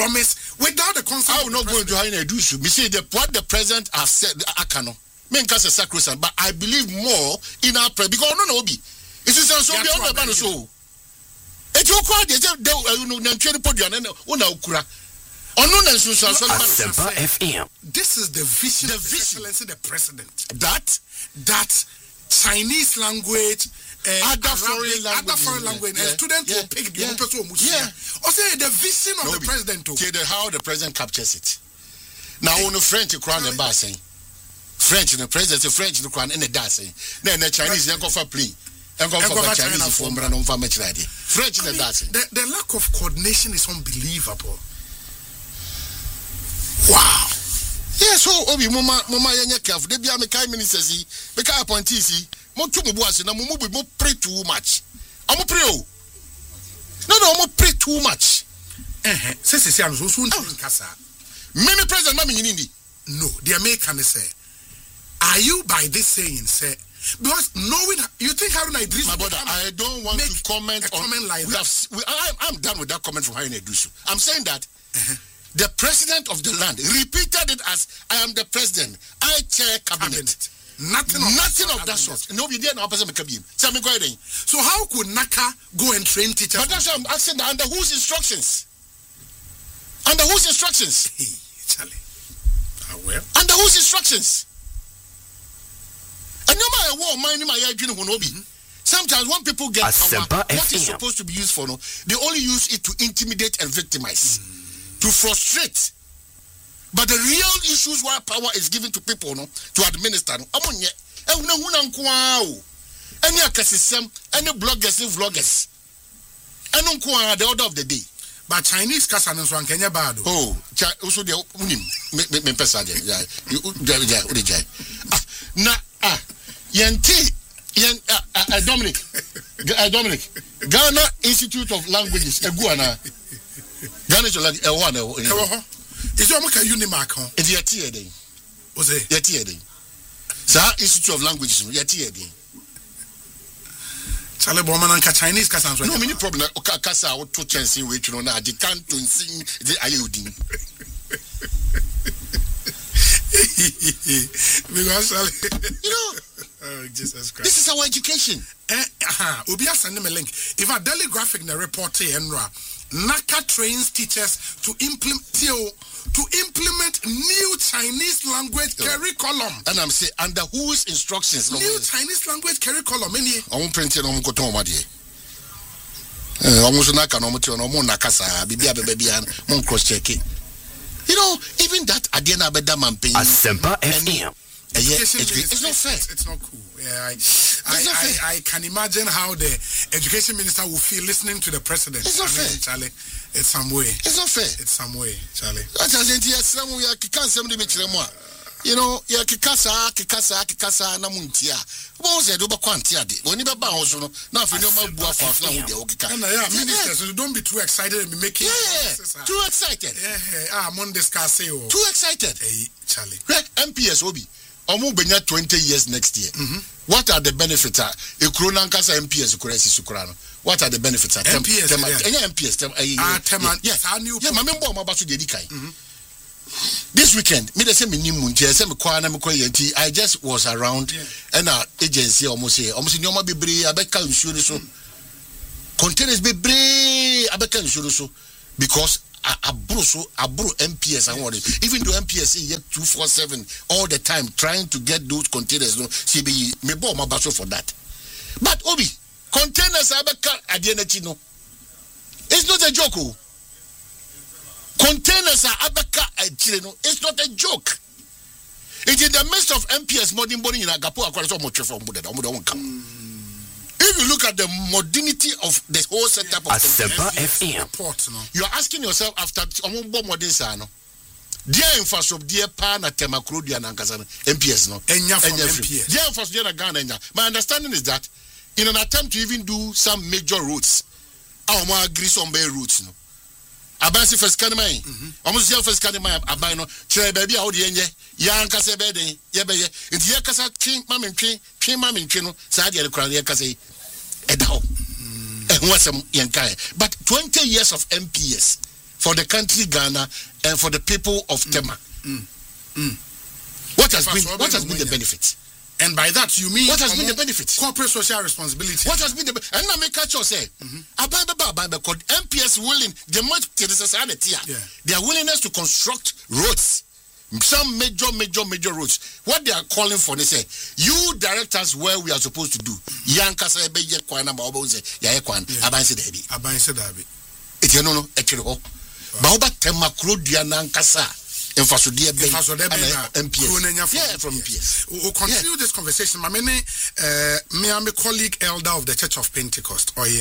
promise without the consent. I will not go into how you do so. Me say what the president has said, I cannot. Me nka say sacrosanct, but I believe more in our prayer because no obi. It is so beyond the ban so. It you call the nantwe podium na una okura. Ono na nso Asempa FM. This is the vision of Excellency the President. That Chinese language, other foreign language, and students will pick the person who also the vision of the president. How the president captures it. Now on the French crown the bar saying French the president French the crown in the dancing. Then the Chinese then go for plea. And go for Chinese form and on for much ready. French in the dancing. The lack of coordination is unbelievable. Wow. Yeah, so obi mama yanya careful. They be am kai ministers yi, be kai appointees yi. Mo tu mo buase na mo pray too much. Amo pray o. No, amo pray too much. Say am so nkasa. Many president ma me nyini. No, the American say, are you by this saying say because knowing you think Haruna Idris, my brother, I don't want to comment on like that. I'm done with that comment from Haruna Idris. I'm saying that the president of the land repeated it as I am the president. I chair cabinet. Nothing of that sort. No, we didn't know person kabim. Tell me going. So how could Naka go and train teachers? But that's why I'm asking that under whose instructions? Under whose instructions? Hey, Charlie. Well. Under whose instructions? And no matter what mind my dream will be. Sometimes when people get power, what is supposed to be used for, no, they only use it to intimidate and victimize. To frustrate. But the real issues why power is given to people no, to administer. Any bloggers, vloggers. The order of the day. But Chinese Kasan and Swan Kenya bad. Oh, also the Dominic. Ghana Institute of Languages, Eguana. Ghana is like a one. Is your mark a unimark? It's your tea day. Was it your tea day? Sir, Institute of Languages, your tea day. Charlie Bowman and Chinese Kasan. No, many problem. Okakasa or two chances which you know, I can't sing the Ayodin. Because, you know, oh, Jesus Christ. This is our education. Ubia send them a link. If a Daily Graphic na report Enra, NACA trains teachers to implement new Chinese language curriculum. And I'm saying under whose instructions? New Chinese language curriculum. I'm printing on Koton Madi. Almost NACA no Nakasa, baby, and cross check it. You know, even that Adiana Bedaman paying Asempa FM. It's not fair. It's not cool. Yeah, I can imagine how the education minister will feel listening to the president. It's not fair, Charlie. It's some way. It's not fair. It's some way, Charlie. You know, kikasa na muntia. Wọ́n ṣe do ba kwantia de. Oni be ba ho so no. Na afi no ma bu afa na wo de o kika. Ministers, don't be too excited and be making too excited. Mon discuss you. Too excited. Hey, Charlie. MPS Obi. Omo benya 20 years next year. What are the benefits? Ekuro na nkasa MPS kuresi sukura no. What are the benefits? MPS. MPS. Yeah, my member ma ba so de di kai. This weekend, me say me I just was around and our agency almost nyoma bebre abeka nsuro so containers bebre abeka nsuro so because abro MPS and what even though MPS is 247 all the time trying to get those containers no CB me bo ma baso for that. But Obi containers abeka adianachi no. It's not a joke. Containers are abeka no. It's not a joke. It's in the midst of MPS modern body in Agapo Aquarius from Buddha. If you look at the modernity of the whole setup of Asempa FM, you are asking yourself after modern sano. Dear infrastructure, dear pan at Temakrodia and Ankasana, MPS no. MPS. Dear infrastructure, Ghana. My understanding is that in an attempt to even do some major routes, our more grease on bay routes no. Abansi first kanimai almost your first kanimai abano chere baby a odi enye ya nkase be den ye be ye nti ye kasa twin mame twin no sa de kura ye kasa edaho ehwasem ye nkai but 20 years of MPS for the country Ghana and for the people of Tema. What has been the benefit? And by that you mean what has been the benefit? Corporate social responsibility. What has been the and I make catch say called MPS willing the much society. Their willingness to construct roads. Some major roads. What they are calling for, they say, you direct us where we are supposed to do. Yankasa ebe ye kwana ba obo ze ya ye kwan abanse dabi. Eti no ekiro. Ba oba tema kro dua na nkasa. Infasodie be MPS. Yeah, from MPS. We'll continue this conversation. My my colleague elder of the Church of Pentecost. The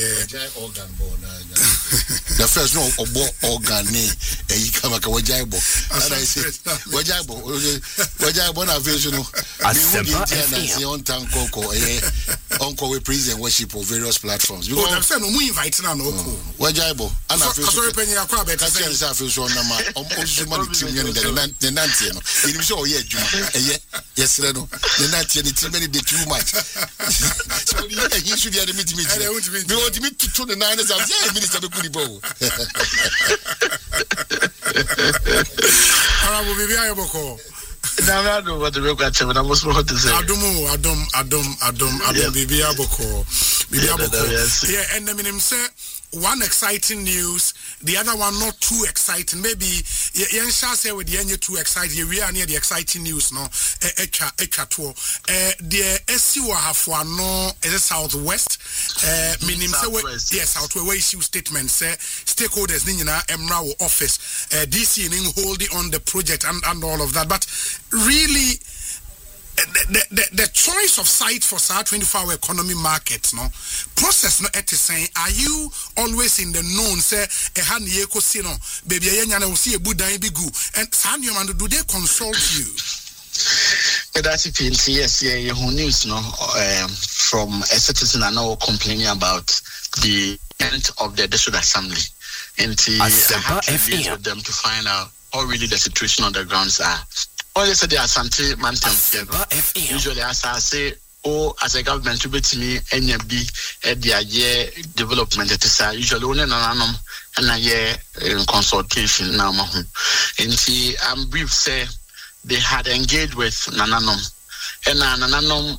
first no organ e kamaka wajaibo. And I say wajaibo na version no. On tanko uncle we praise and worship on various platforms. Because I'm saying we invite na no ko. Wajaibo ana version. Sorry penny akwa be say say version na ma on team the nanti no you say oh yeah juma yes no the nanti the too many day too much so he should be at the meeting we want to meet to the nine as minister be kuni bo ara bo bibi ayoboko na no what the real question but I was what to say adum bibi aboko yeah and the minim say one exciting news, the other one not too exciting. Maybe yen shall say with the end too exciting. We are near the exciting news, no? Echa tour. The SCU have no is Southwest. Meaning say yes, Southwest where issue statement say stakeholders nina Emra office. DC in holding on the project and all of that. But really the choice of site for SAR 24-hour economy markets, no process no saying, are you always in the known say a hand yeko sino baby yanya will see a Buddha bigu and Sanyo man do they consult you? That's it. Yes, who news no from a citizen I know complaining about the end of the district assembly and I have to deal with them to find out how really the situation on the grounds are. All they say they are Asante Mountain. Usually, as I say, as a government, to be to me, NB, the year development, it is usually only an and a year in consultation now. And see, I'm brief say they had engaged with Nananom. And Nananom,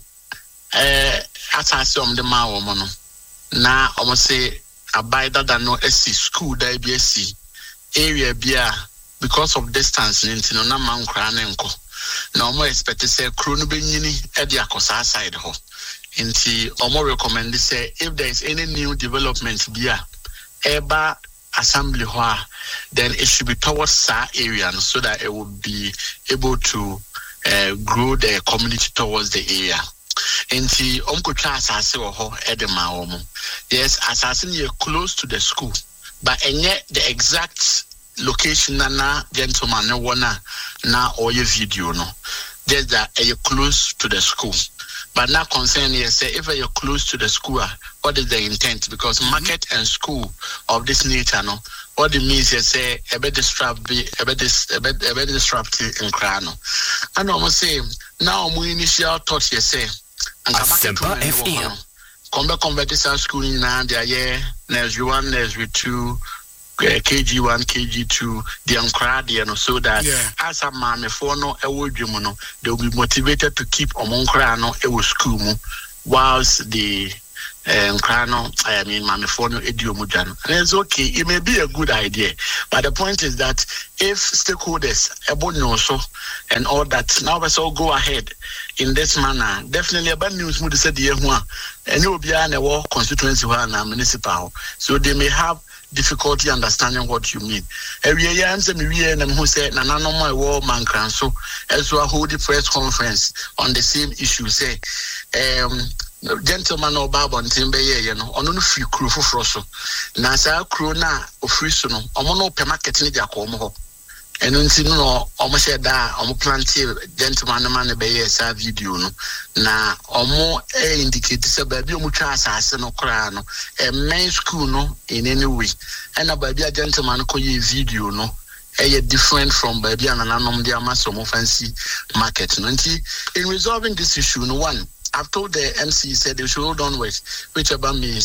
as I saw the Maomono. Now, I must say, abide that no SC school, the BSc area beer. Because of distance, no na man kranenko. Na omo expect say kro no benyini e de akosa side ho. Nti omo recommend say if there is any new development bia eba assembly ho, then it should be towards that area so that it will be able to grow the community towards the area. Nti omko twa asase ho e de ma omo. Yes, asase near close to the school, but enye the exact location na gentleman no one na or your video no just that you close to the school but now concern here say if you're close to the school what is the intent because market and school of this nature no what it means is say a bit disruptive in crano and almost say now we initial thought you say and come back to school now they are nursery 1 nursery 2 KG1, KG2, the Ankradian, so that as a man, for no Ewojumono, they will be motivated to keep among Crano, Ewo school, whilst the Crano, I mean, Mamifono, Ediomujano. And it's okay, it may be a good idea, but the point is that if stakeholders, Ebonoso, and all that, now let's all go ahead in this manner. Definitely, a bad news would say the Yehua, and it will be an award constituency and municipal, so they may have difficulty understanding what you mean. Every year, I'm saying, who said, Nana, my war man, so as well hold the press conference on the same issue. Say, gentleman or Baba and Timber, you know, on free crew for Frosso. Nasa crew na of free sono, or mono per market in the Acomo. And until no, almost said that, I'm planting gentleman, man, a video. Na omo indicate say baby omo twa asase no kra no a main school no in any way and a baby a gentleman ko ye video no different from baby anananom dey amaso mo fancy market no nti in resolving this issue no one I've told the MC said they should hold on with whichever means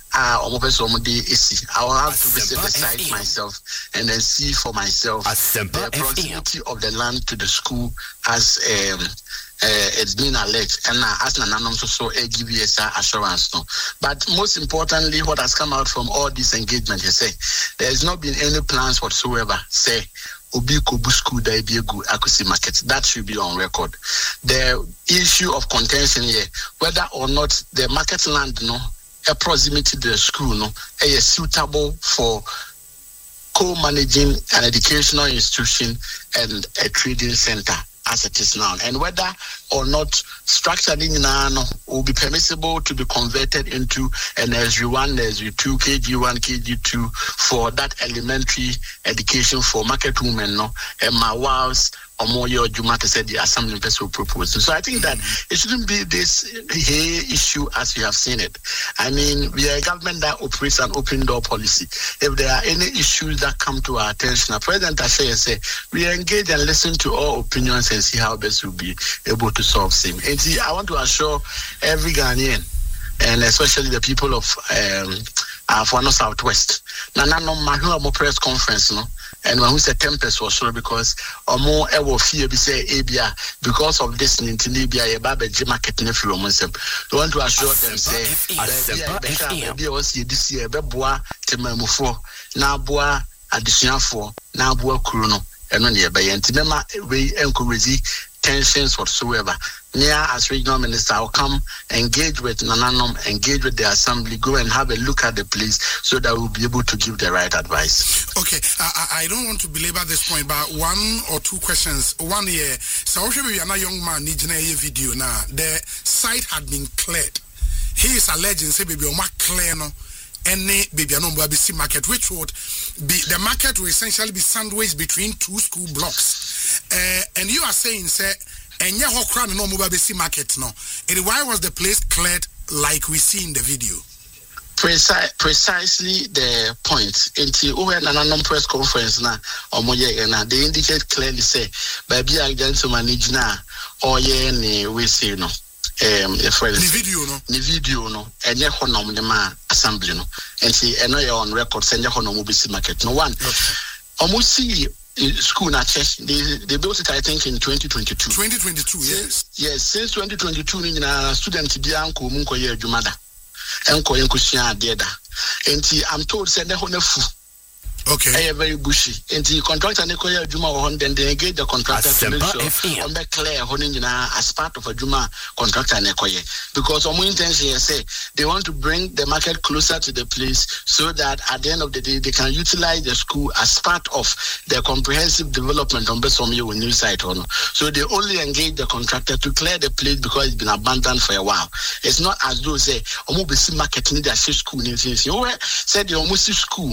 I will have to visit the site myself and then see for myself the proximity of the land to the school as it's been alleged, and as Nananom so give you assurance. No. But most importantly, what has come out from all this engagement, you say there has not been any plans whatsoever. Say Obi Kobu school that be a good Akusi market. That should be on record. The issue of contention here, whether or not the market land, a proximity to the school, is suitable for co-managing an educational institution and a trading center as it is now, and whether or not structure will be permissible to be converted into an SG1, SG2, KG1, KG2 for that elementary education for market women, and my wives Omoyo Jumata said the assembly will propose. So I think that it shouldn't be this issue as we have seen it. I mean, we are a government that operates an open door policy. If there are any issues that come to our attention, President Ashe say we engage and listen to all opinions and see how best we'll be able to solve same. And see, I want to assure every Ghanaian, and especially the people of Afwano Southwest, Nana no press conference, and when we say tempest was sure because more ever fear be say abia because of this Nintibia a babaji market nephew myself. We want to assure them say be was this year beboa temamufo na boa additional for na boa kuruno and on the bayantimema we encourage tensions whatsoever. Near as regional minister, I'll come engage with Nananom, engage with the assembly, go and have a look at the place so that we'll be able to give the right advice. Okay, I don't want to belabor this point, but one or two questions. One year, so maybe you're not young man, need a video now. The site had been cleared. He is alleging, say, baby, you're clear no. Any baby no BBC market, which would be the market will essentially be sandwiched between two school blocks. And you are saying, say, and yeah, no BBC market no. And why was the place cleared like we see in the video? Precisely the point. Until when an press conference na they indicate clearly say, baby, I gentleman na or ye we say no. The video no and ye honom the ma assembly no and see and on record send ye honom BBC market no one almost see school na church they built it I think in 2022 yes since 2022 ni na student bi anko mu nkoye adwumada enko yenkusua adeda enti I'm told send the honefu. Okay. Very bushy. And the contractor Nicoya Juma or then they engage the contractor to make sure on the clear as part of a Juma contractor Nicoya. Because on intention say they want to bring the market closer to the place so that at the end of the day they can utilize the school as part of their comprehensive development on Besomi new site or no. So they only engage the contractor to clear the place because it's been abandoned for a while. It's not as though say Omobisi market need a school said the Omusi school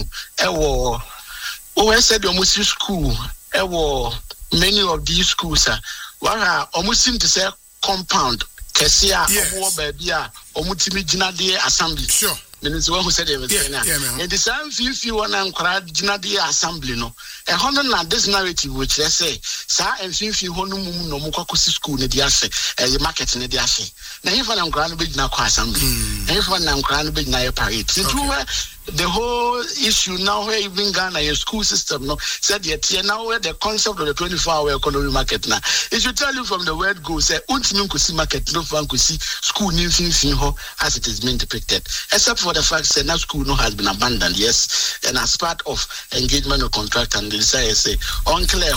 said the Omusi school many of these schools are almost seem to say compound Kesia baby Omutimi Jinadi assembly. Sure. Minister who said everything. And the same few one and Jinadi assembly no. A hundred and this narrative which they say, Sir and few honum no Mukokusi school in the Ashe, a market in the Ashe. Now if I'm grand big now assembly. If I'm grand big now parade. The whole issue now where even Ghana your school system no said yet now where the concept of the 24-hour economy market now. It should tell you from the word go say untimin kusi market no fan kusi school new thing as it is being depicted. Except for the fact that now school no has been abandoned, yes, and as part of engagement of contract and the say unclear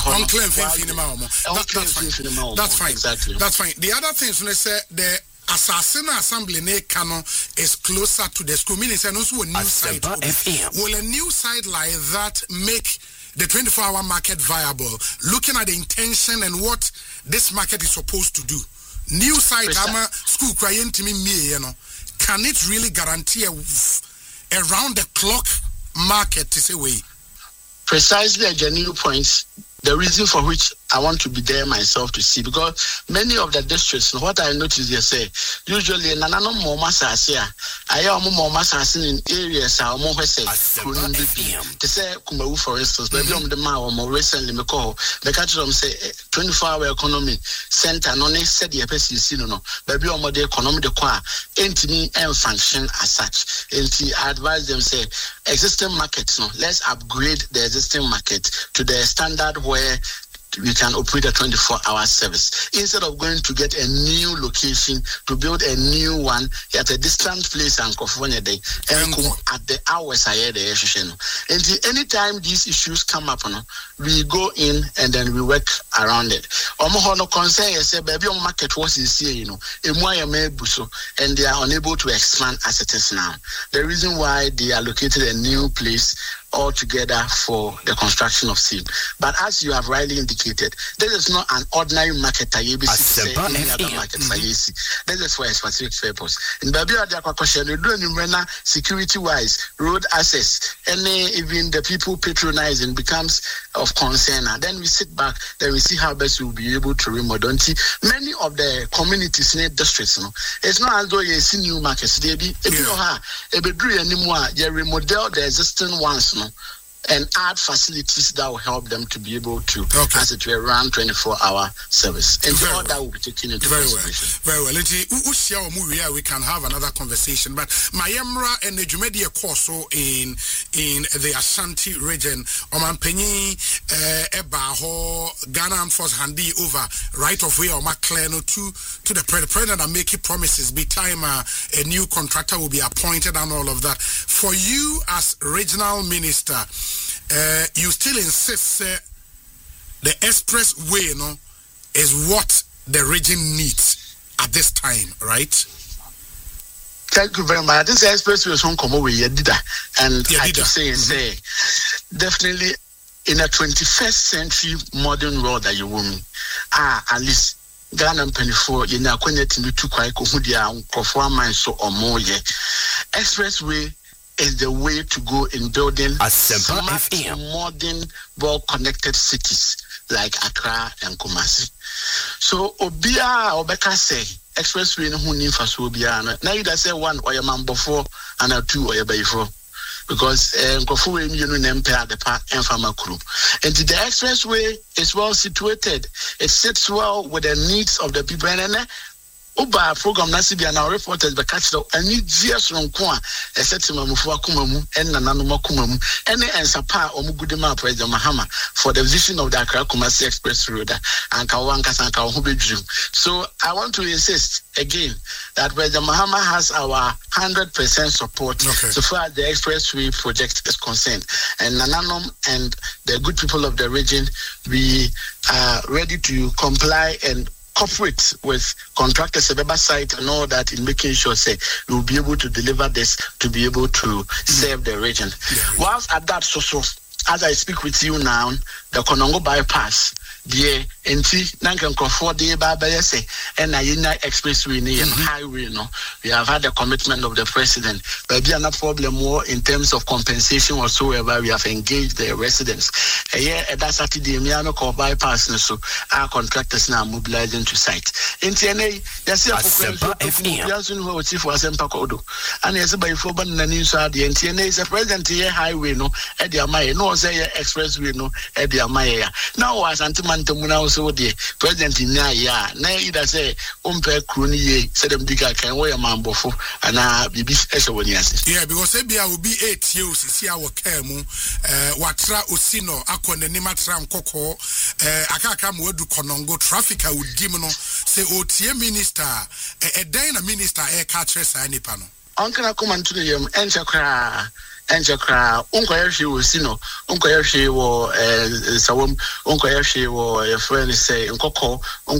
that's fine. Exactly. That's fine. The other things when they say the Assassin Assembly ne Kano is closer to the school. Meaning, also a new site. Will a new site like that make the 24-hour market viable? Looking at the intention and what this market is supposed to do. New site, school crying to me, can it really guarantee a round the clock market to say way? Precisely at the new points. The reason for which I want to be there myself to see, because many of the districts, what I notice they say, usually nanano mo masasia, aya mo masasin in areas are more say to say Kumawu, for instance, baby the ma more recently me call the country say 24-hour economy center no ne said the person no baby omo the economy the qua entity and function as such. I advise them say existing markets, no, let's upgrade the existing market to the standard where we can operate a 24-hour service instead of going to get a new location to build a new one at a distant place and California day and at the hours ahead. And anytime these issues come up, we go in and then we work around it. Omohono concern say baby on market was here, and they are unable to expand as it is now. The reason why they allocated a new place altogether for the construction of SIM. But as you have rightly indicated, this is not an ordinary market that you see any other market. This is for a specific purpose. In Babia, they are questioning security-wise, road access, and even the people patronizing becomes of concern. And then we sit back, then we see how best we will be able to remodel. Many of the communities in the districts, it's not as though you see new markets. They be remodel the existing ones. And add facilities that will help them to be able to as it were run 24-hour service. And all that will be taken into consideration. Very well. We can have another conversation. But Mayemra and the Jumedia Corso in the Ashanti region, Omanpenyi Ebaho, Ghana Armed Force handy over right of way or Macleno to the president and making promises. Be time a new contractor will be appointed and all of that. For you as regional minister, you still insist the expressway is what the region needs at this time, right? Thank you very much. This expressway is come over here, and I can say definitely in a 21st century modern world that you woman at least Ghana and Penny4 you know to two quite so or more expressway is the way to go in building smart, modern, well-connected cities like Accra and Kumasi. So, Obeka say, expressway no huni for Sobiana. Now you say one or your man before and a two or your bay for. Because Kofu you know the park and Farmer Crew. And the expressway is well situated. It sits well with the needs of the people. And Uba program Nasibi and our reporters the catch the any years from Kwa, a settlement of Wakumamu and Nananumakumamu, and Sapa Omugudima President Mahama for the vision of the Accra Kumasi Express Road and Kawanka Sanka Hube Dream. So I want to insist again that President Mahama has our 100% support so far as the expressway project is concerned. And Nananom and the good people of the region, we are ready to comply and cooperate with contractors at the site and all that in making sure we will be able to deliver this to be able to serve the region. Whilst at that as I speak with you now, the Konongo bypass, the NT Nankan Crawford, the Babayese, and Ayina Expressway and highway. We have had the commitment of the president, but there are no problem more in terms of compensation whatsoever. We have engaged the residents. That's Saturday, Miano call bypass, so our contractors now mobilizing to site. In TNA, there's a chief was Empacodo, and there's a by Foban and inside the NTNA is a president here highway, at the Amaya, no say expressway, at the Amaya. Now, as Antimantamuna also the president in Naya, either say, Crony, said them digger can wear a man before, and BB Esawanias. Yeah, because Abia will be 8 years, see our Kemu, Watra Osino, Akon, and Nimatram Coco, Akakam Wodu Konongo, traffic I would Gimono, say, OTA minister, a Dana minister, a catchers, and Nipano. Uncle come to the Enchakra, Uncle Hershey was Sino, Uncle Hershey or Sawum, Uncle Hershey or a friend say, Uncle